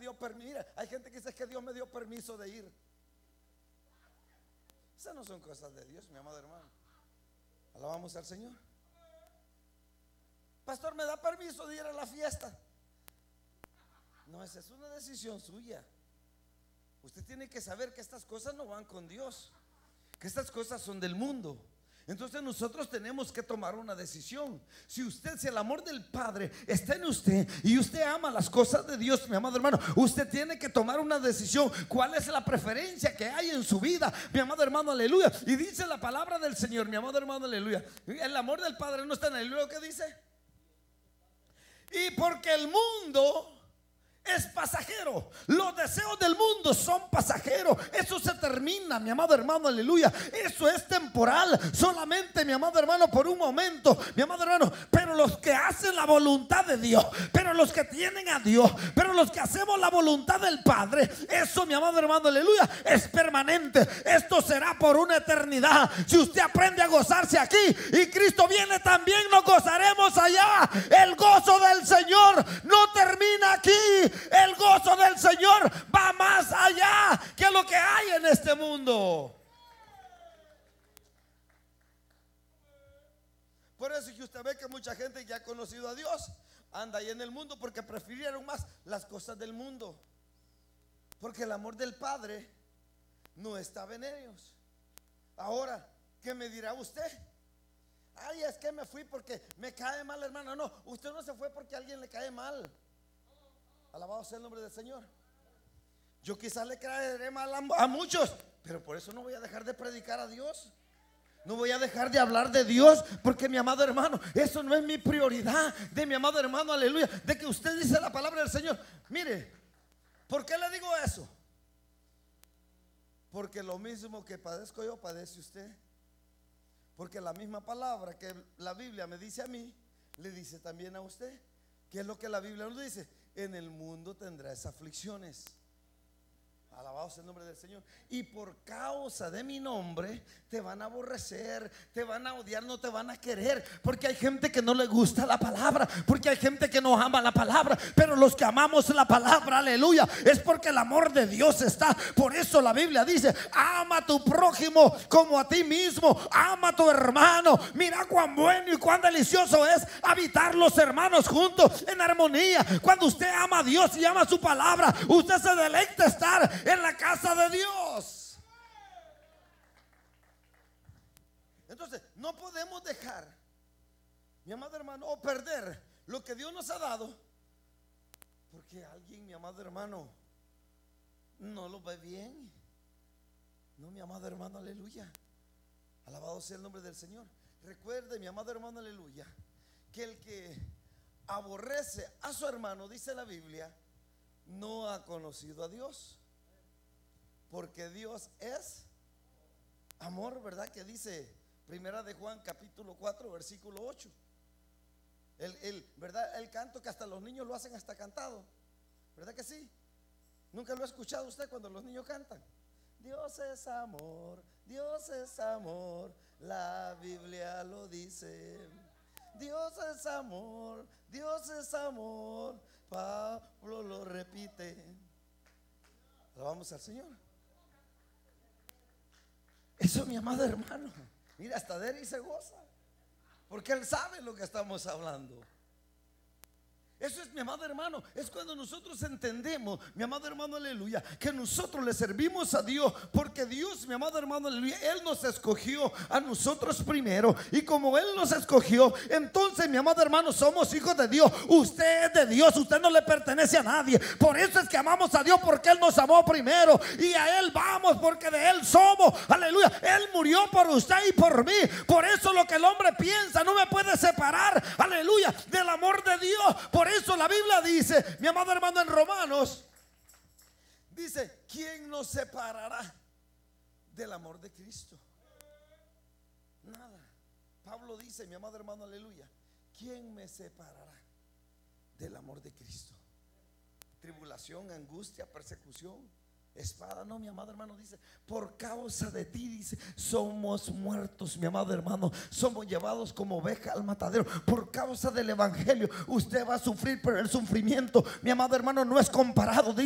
dio permiso. Mira, hay gente que dice que Dios me dio permiso de ir. Esas no son cosas de Dios, mi amado hermano. Alabamos al Señor. Pastor, ¿me da permiso de ir a la fiesta? No, esa es una decisión suya. Usted tiene que saber que estas cosas no van con Dios, que estas cosas son del mundo. Entonces nosotros tenemos que tomar una decisión. Si el amor del Padre está en usted y usted ama las cosas de Dios, mi amado hermano, usted tiene que tomar una decisión. ¿Cuál es la preferencia que hay en su vida, mi amado hermano? Aleluya. Y dice la palabra del Señor, mi amado hermano, aleluya, el amor del Padre no está en el libro que dice. Y porque el mundo es pasajero, los deseos del mundo son pasajeros. Eso se termina, mi amado hermano, aleluya. Eso es temporal, solamente, mi amado hermano, por un momento, mi amado hermano. Pero los que hacen la voluntad de Dios, pero los que tienen a Dios, pero los que hacemos la voluntad del Padre, eso, mi amado hermano, aleluya, es permanente. Esto será por una eternidad. Si usted aprende a gozarse aquí y Cristo viene también, nos gozaremos allá. El gozo del Señor no termina aquí. El gozo del Señor va más allá que lo que hay en este mundo. Por eso es que usted ve que mucha gente que ha conocido a Dios anda ahí en el mundo, porque prefirieron más las cosas del mundo, porque el amor del Padre no estaba en ellos. Ahora, ¿qué me dirá usted? Ay, es que me fui porque me cae mal, hermano. No, usted no se fue porque a alguien le cae mal. Alabado sea el nombre del Señor. Yo quizás le caeré mal a muchos, pero por eso no voy a dejar de predicar a Dios. No voy a dejar de hablar de Dios, porque, mi amado hermano, eso no es mi prioridad. De mi amado hermano, aleluya, de que usted dice la palabra del Señor. Mire, ¿por qué le digo eso? Porque lo mismo que padezco yo, padece usted. Porque la misma palabra que la Biblia me dice a mí, le dice también a usted. ¿Qué es lo que la Biblia nos dice? En el mundo tendrás aflicciones. Alabado sea el nombre del Señor. Y por causa de mi nombre te van a aborrecer, te van a odiar, no te van a querer, porque hay gente que no le gusta la palabra, porque hay gente que no ama la palabra. Pero los que amamos la palabra, aleluya, es porque el amor de Dios está. Por eso la Biblia dice: ama a tu prójimo como a ti mismo, ama a tu hermano. Mira cuán bueno y cuán delicioso es habitar los hermanos juntos en armonía. Cuando usted ama a Dios y ama su palabra, usted se deleita estar en la casa de Dios. Entonces no podemos dejar, mi amado hermano, o perder lo que Dios nos ha dado porque alguien, mi amado hermano, no lo ve bien. No, mi amado hermano, aleluya. Alabado sea el nombre del Señor. Recuerde, mi amado hermano, aleluya, que el que aborrece a su hermano, dice la Biblia, no ha conocido a Dios. Porque Dios es amor, ¿verdad? Que dice Primera de Juan capítulo 4 versículo 8. ¿Verdad? El canto que hasta los niños lo hacen hasta cantado, ¿verdad que sí? ¿Nunca lo ha escuchado usted cuando los niños cantan? Dios es amor, Dios es amor, la Biblia lo dice. Dios es amor, Dios es amor, Pablo lo repite. Alabamos al Señor. Eso, mi amado hermano, mira, hasta Deri se goza, porque él sabe lo que estamos hablando. Eso es, mi amado hermano, es cuando nosotros entendemos, mi amado hermano, aleluya, que nosotros le servimos a Dios, porque Dios, mi amado hermano, aleluya, Él nos escogió a nosotros primero. Y como Él nos escogió, entonces, mi amado hermano, somos hijos de Dios. Usted es de Dios, usted no le pertenece a nadie. Por eso es que amamos a Dios, porque Él nos amó primero, y a Él vamos porque de Él somos, aleluya. Él murió por usted y por mí. Por eso lo que el hombre piensa no me puede separar, aleluya, del amor de Dios. Por eso la Biblia dice, mi amado hermano, en Romanos, dice: ¿quién nos separará del amor de Cristo? Nada. Pablo dice, mi amado hermano, aleluya, ¿quién me separará del amor de Cristo? Tribulación, angustia, persecución, espada. No, mi amado hermano, dice: por causa de ti, dice, somos muertos, mi amado hermano, somos llevados como oveja al matadero. Por causa del evangelio usted va a sufrir, pero el sufrimiento, mi amado hermano, no es comparado, dice